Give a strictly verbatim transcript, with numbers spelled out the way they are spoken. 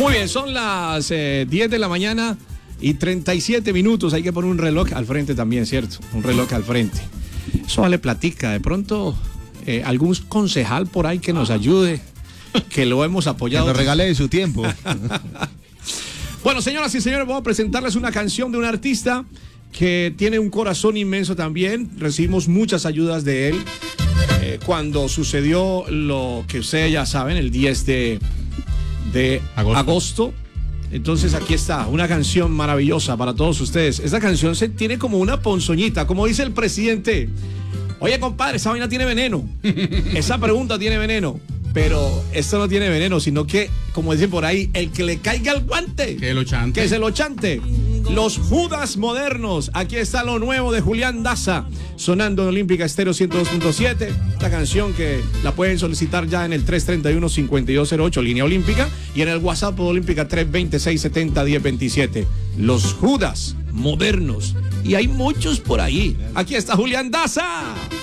Muy bien, son las eh, diez de la mañana y treinta y siete minutos. Hay que poner un reloj al frente también, ¿cierto? Un reloj al frente. Eso vale platica. De pronto, eh, algún concejal por ahí que nos ayude, que lo hemos apoyado. Que nos regale de su tiempo. Bueno, señoras y señores, voy a presentarles una canción de un artista que tiene un corazón inmenso también. Recibimos muchas ayudas de él eh, cuando sucedió lo que ustedes ya saben, el diez de agosto. agosto. Entonces aquí está, una canción maravillosa para todos ustedes. Esta canción se tiene como una ponzoñita, como dice el presidente. Oye, compadre, esa vaina tiene veneno. Esa pregunta tiene veneno. Pero esto no tiene veneno, sino que, como dicen por ahí, el que le caiga el guante, que lo chante. Que se lo chante. Los Judas modernos. Aquí está lo nuevo de Julián Daza, sonando en Olímpica Estéreo ciento dos punto siete. Esta canción que la pueden solicitar ya en el tres treinta y uno, cincuenta y dos cero ocho, línea Olímpica, y en el WhatsApp de Olímpica tres veintiséis setenta diez veintisiete. Los Judas modernos. Y hay muchos por ahí. Aquí está Julián Daza.